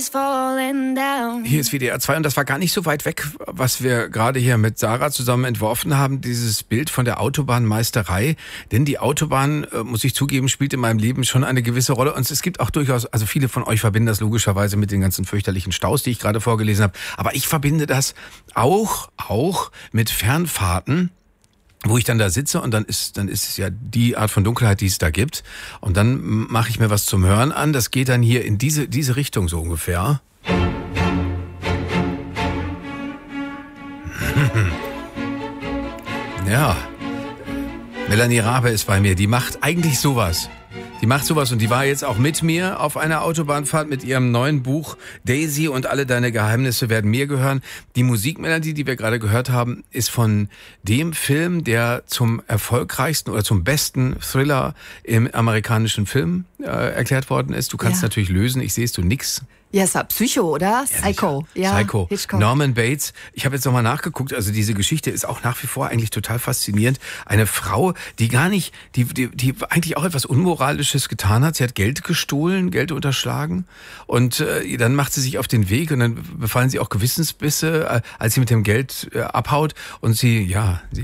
is falling down. Hier ist WDR 2 und das war gar nicht so weit weg, was wir gerade hier mit Sarah zusammen entworfen haben, dieses Bild von der Autobahnmeisterei. Denn die Autobahn, muss ich zugeben, spielt in meinem Leben schon eine gewisse Rolle. Und es gibt auch durchaus, also viele von euch verbinden das logischerweise mit den ganzen fürchterlichen Staus, die ich gerade vorgelesen habe. Aber ich verbinde das auch mit Fernfahrten, wo ich dann da sitze und dann ist es ja die Art von Dunkelheit, die es da gibt. Und dann mache ich mir was zum Hören an. Das geht dann hier in diese Richtung so ungefähr. Ja, Melanie Rabe ist bei mir. Die macht eigentlich sowas. Die macht sowas und die war jetzt auch mit mir auf einer Autobahnfahrt mit ihrem neuen Buch Daisy und alle deine Geheimnisse werden mir gehören. Die Musikmelodie, die wir gerade gehört haben, ist von dem Film, der zum erfolgreichsten oder zum besten Thriller im amerikanischen Film erklärt worden ist. Du kannst natürlich lösen, ich sehe es, du nix. Ja, es war Psycho, oder? Psycho. Ja, Psycho. Hitchcock. Norman Bates. Ich habe jetzt nochmal nachgeguckt, also diese Geschichte ist auch nach wie vor eigentlich total faszinierend. Eine Frau, die gar nicht, die eigentlich auch etwas Unmoralisches getan hat. Sie hat Geld gestohlen, Geld unterschlagen und dann macht sie sich auf den Weg und dann befallen sie auch Gewissensbisse, als sie mit dem Geld abhaut und sie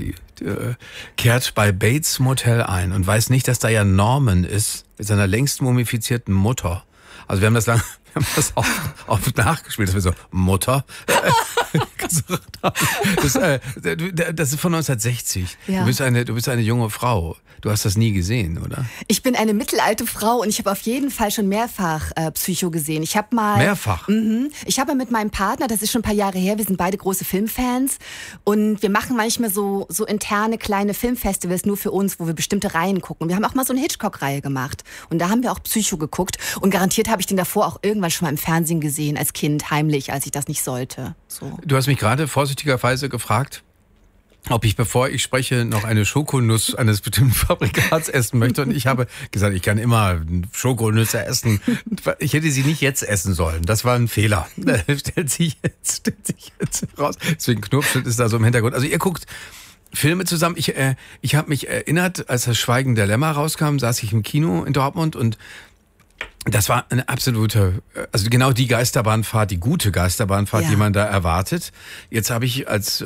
kehrt bei Bates Motel ein und weiß nicht, dass da ja Norman ist mit seiner längst mumifizierten Mutter. Also wir haben das oft nachgespielt, dass wir so, Mutter, gesagt haben. Das ist von 1960. Ja. Du bist eine junge Frau. Du hast das nie gesehen, oder? Ich bin eine mittelalte Frau und ich habe auf jeden Fall schon mehrfach Psycho gesehen. Ich habe mal mehrfach. Ich habe mit meinem Partner, das ist schon ein paar Jahre her, wir sind beide große Filmfans und wir machen manchmal so interne kleine Filmfestivals nur für uns, wo wir bestimmte Reihen gucken. Wir haben auch mal so eine Hitchcock-Reihe gemacht und da haben wir auch Psycho geguckt und garantiert habe ich den davor auch irgendwann schon mal im Fernsehen gesehen als Kind, heimlich, als ich das nicht sollte. So. Du hast mich gerade vorsichtigerweise gefragt, ob ich, bevor ich spreche, noch eine Schokonuss eines bestimmten Fabrikats essen möchte. Und ich habe gesagt, ich kann immer Schokonüsse essen. Ich hätte sie nicht jetzt essen sollen. Das war ein Fehler. Stellt sich jetzt raus. Deswegen Knopfschnitt ist da so im Hintergrund. Also ihr guckt Filme zusammen. Ich habe mich erinnert, als das Schweigen der Lämmer rauskam, saß ich im Kino in Dortmund und das war eine absolute, also genau die Geisterbahnfahrt, die gute Geisterbahnfahrt, die man da erwartet. Jetzt habe ich als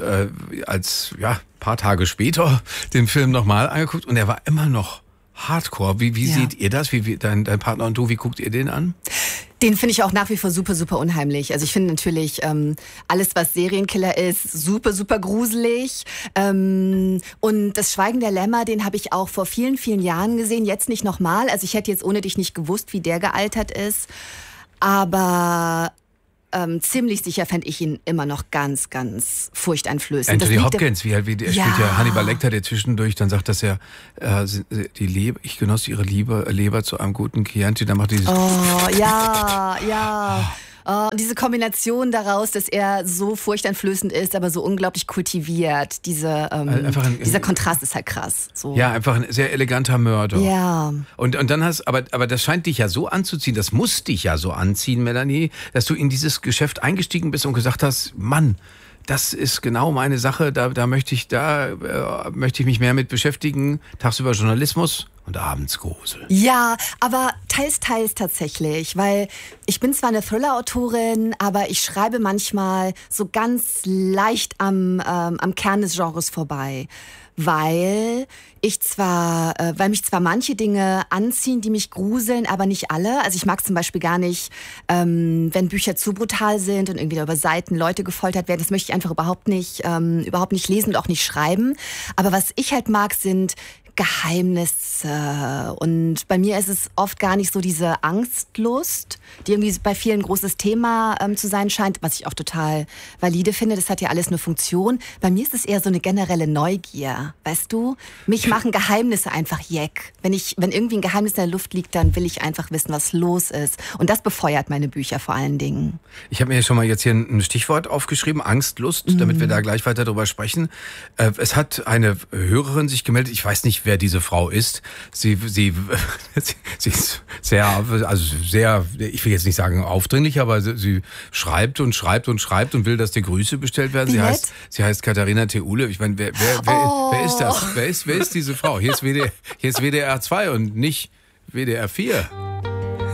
paar Tage später den Film nochmal angeguckt und er war immer noch Hardcore. Wie seht ihr das? Wie dein Partner und du, wie guckt ihr den an? Den finde ich auch nach wie vor super, super unheimlich. Also ich finde natürlich alles, was Serienkiller ist, super, super gruselig. Und das Schweigen der Lämmer, den habe ich auch vor vielen, vielen Jahren gesehen. Jetzt nicht nochmal. Also ich hätte jetzt ohne dich nicht gewusst, wie der gealtert ist. Aber ziemlich sicher fände ich ihn immer noch ganz, ganz furchteinflößend. Anthony Hopkins, er spielt ja Hannibal Lecter, der zwischendurch dann sagt, dass er ich genoss ihre Leber zu einem guten Chianti, dann macht dieses diese Kombination daraus, dass er so furchteinflößend ist, aber so unglaublich kultiviert. Dieser Kontrast ist halt krass. So. Ja, einfach ein sehr eleganter Mörder. Ja. Und dann aber das scheint dich ja so anzuziehen, das muss dich ja so anziehen, Melanie, dass du in dieses Geschäft eingestiegen bist und gesagt hast, Mann, das ist genau meine Sache, da möchte ich mich mehr mit beschäftigen, tagsüber Journalismus und abends Grusel. Ja, aber teils tatsächlich, weil ich bin zwar eine Thriller-Autorin, aber ich schreibe manchmal so ganz leicht am Kern des Genres vorbei. Weil mich zwar manche Dinge anziehen, die mich gruseln, aber nicht alle. Also ich mag zum Beispiel gar nicht, wenn Bücher zu brutal sind und irgendwie über Seiten Leute gefoltert werden. Das möchte ich einfach überhaupt nicht lesen und auch nicht schreiben. Aber was ich halt mag, sind Geheimnisse. Und bei mir ist es oft gar nicht so diese Angstlust, die irgendwie bei vielen ein großes Thema zu sein scheint, was ich auch total valide finde. Das hat ja alles eine Funktion. Bei mir ist es eher so eine generelle Neugier. Weißt du? Mich machen Geheimnisse einfach jeck. Wenn irgendwie ein Geheimnis in der Luft liegt, dann will ich einfach wissen, was los ist. Und das befeuert meine Bücher vor allen Dingen. Ich habe mir schon mal jetzt hier ein Stichwort aufgeschrieben, Angstlust, damit wir da gleich weiter drüber sprechen. Es hat eine Hörerin sich gemeldet, ich weiß nicht, wer diese Frau ist. Sie ist sehr, ich will jetzt nicht sagen aufdringlich, aber sie schreibt und will, dass die Grüße bestellt werden. Sie heißt Katharina Theule. Ich meine, wer ist das? Wer ist diese Frau? Hier ist WDR 2 und nicht WDR 4.